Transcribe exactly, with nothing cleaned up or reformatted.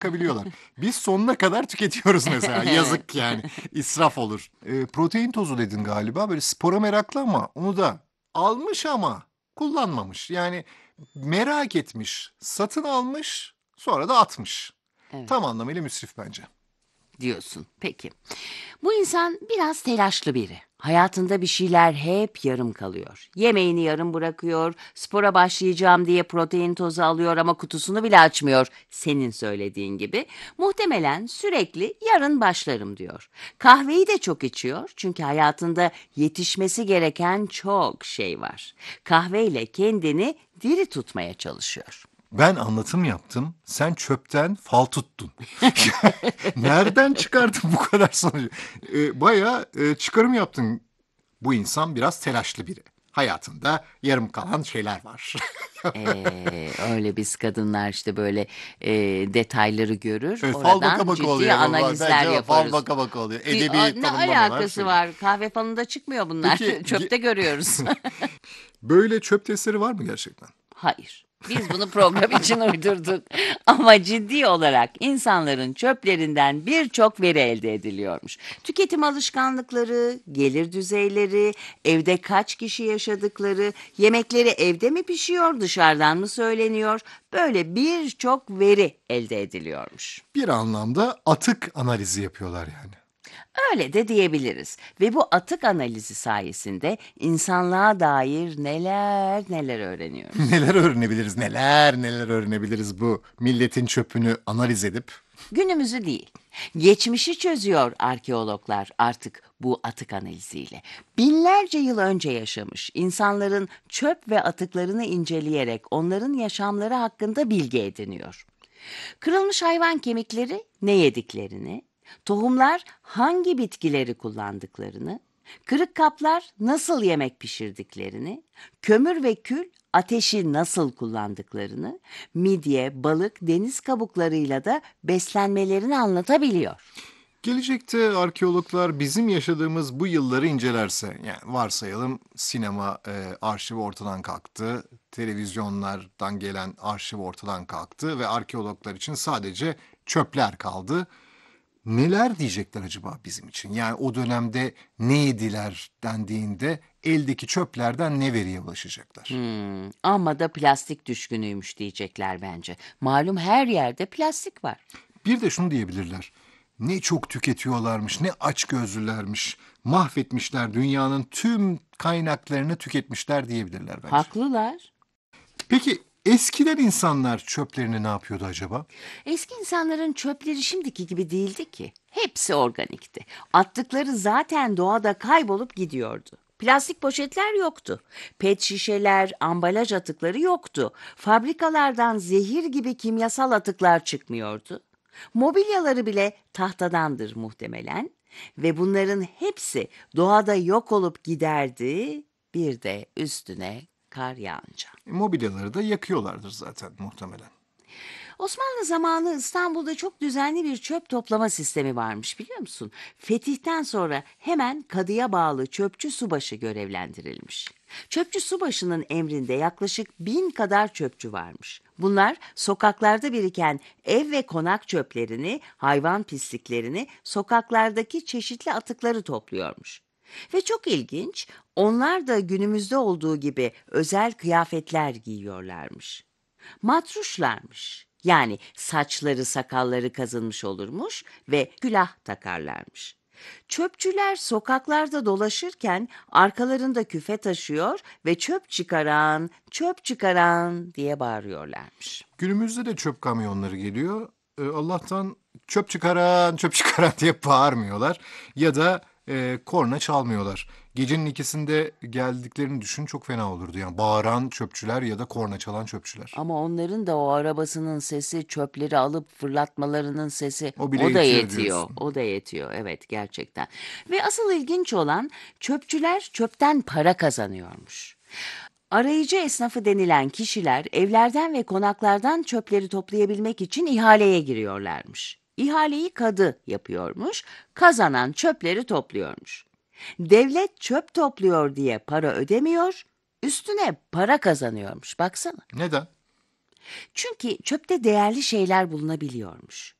bırakabiliyorlar. Biz sonuna kadar tüketiyoruz mesela. Yazık yani. İsraf olur. E, protein tozu dedin galiba. Böyle spora meraklı ama onu da almış ama kullanmamış. Yani merak etmiş, satın almış, sonra da atmış. Evet. Tam anlamıyla müsrif bence. Diyorsun. Peki. Bu insan biraz telaşlı biri. Hayatında bir şeyler hep yarım kalıyor. Yemeğini yarım bırakıyor, spora başlayacağım diye protein tozu alıyor ama kutusunu bile açmıyor. Senin söylediğin gibi. Muhtemelen sürekli yarın başlarım diyor. Kahveyi de çok içiyor çünkü hayatında yetişmesi gereken çok şey var. Kahveyle kendini diri tutmaya çalışıyor. Ben anlatım yaptım, sen çöpten fal tuttun. Nereden çıkardın bu kadar sonucu? Ee, bayağı e, çıkarım yaptın. Bu insan biraz telaşlı biri. Hayatında yarım kalan şeyler var. Ee, öyle biz kadınlar işte böyle e, detayları görür, Evet, fal baka oradan baka ciddi oluyor baba. analizler Bence fal yaparız. baka baka oluyor. Di- a- Edebi Ne tanımlamalar alakası şeyler. var? Kahve falında çıkmıyor bunlar. Peki ge- Çöpte görüyoruz. böyle çöp testleri var mı gerçekten? Hayır. Biz bunu program için uydurduk. Ama ciddi olarak insanların çöplerinden birçok veri elde ediliyormuş. Tüketim alışkanlıkları, gelir düzeyleri, evde kaç kişi yaşadıkları, yemekleri evde mi pişiyor, dışarıdan mı söyleniyor? Böyle birçok veri elde ediliyormuş. Bir anlamda atık analizi yapıyorlar yani. Öyle de diyebiliriz ve bu atık analizi sayesinde insanlığa dair neler neler öğreniyoruz. Neler öğrenebiliriz, neler neler öğrenebiliriz bu milletin çöpünü analiz edip. Günümüzü değil, geçmişi çözüyor arkeologlar artık bu atık analiziyle. Binlerce yıl önce yaşamış insanların çöp ve atıklarını inceleyerek onların yaşamları hakkında bilgi ediniyor. Kırılmış hayvan kemikleri ne yediklerini, tohumlar hangi bitkileri kullandıklarını, kırık kaplar nasıl yemek pişirdiklerini, kömür ve kül ateşi nasıl kullandıklarını, midye, balık, deniz kabuklarıyla da beslenmelerini anlatabiliyor. Gelecekte arkeologlar bizim yaşadığımız bu yılları incelerse, yani varsayalım sinema e, arşivi ortadan kalktı, televizyonlardan gelen arşiv ortadan kalktı ve arkeologlar için sadece çöpler kaldı. Neler diyecekler acaba bizim için? Yani o dönemde ne yediler dendiğinde eldeki çöplerden ne veriye ulaşacaklar? Hmm, amma da plastik düşkünüymüş diyecekler bence. Malum her yerde plastik var. Bir de şunu diyebilirler. Ne çok tüketiyorlarmış, ne açgözlülermiş. Mahvetmişler dünyanın tüm kaynaklarını tüketmişler diyebilirler bence. Haklılar. Peki eskiden insanlar çöplerini ne yapıyordu acaba? Eski insanların çöpleri şimdiki gibi değildi ki. Hepsi organikti. Attıkları zaten doğada kaybolup gidiyordu. Plastik poşetler yoktu. Pet şişeler, ambalaj atıkları yoktu. Fabrikalardan zehir gibi kimyasal atıklar çıkmıyordu. Mobilyaları bile tahtadandır muhtemelen ve bunların hepsi doğada yok olup giderdi. Bir de üstüne kar yağınca. E, mobilyaları da yakıyorlardır zaten muhtemelen. Osmanlı zamanı İstanbul'da çok düzenli bir çöp toplama sistemi varmış biliyor musun? Fetihten sonra hemen kadıya bağlı çöpçü subaşı görevlendirilmiş. Çöpçü subaşının emrinde yaklaşık bin kadar çöpçü varmış. Bunlar sokaklarda biriken ev ve konak çöplerini, hayvan pisliklerini, sokaklardaki çeşitli atıkları topluyormuş. Ve çok ilginç, onlar da günümüzde olduğu gibi özel kıyafetler giyiyorlarmış. Matruşlarmış. Yani saçları sakalları kazınmış olurmuş ve külah takarlarmış. Çöpçüler sokaklarda dolaşırken arkalarında küfe taşıyor ve çöp çıkaran, çöp çıkaran diye bağırıyorlarmış. Günümüzde de çöp kamyonları geliyor. E, Allah'tan çöp çıkaran, çöp çıkaran diye bağırmıyorlar. Ya da e, korna çalmıyorlar. Gecenin ikisinde geldiklerini düşün, çok fena olurdu. Yani bağıran çöpçüler ya da korna çalan çöpçüler. Ama onların da o arabasının sesi, çöpleri alıp fırlatmalarının sesi O bile o da yetiyor yetiyor. diyorsun. O da yetiyor. Evet gerçekten. Ve asıl ilginç olan çöpçüler çöpten para kazanıyormuş. Arayıcı esnafı denilen kişiler evlerden ve konaklardan çöpleri toplayabilmek için ihaleye giriyorlarmış. İhaleyi kadı yapıyormuş, kazanan çöpleri topluyormuş. Devlet çöp topluyor diye para ödemiyor, üstüne para kazanıyormuş baksana. Neden? Çünkü çöpte değerli şeyler bulunabiliyormuş.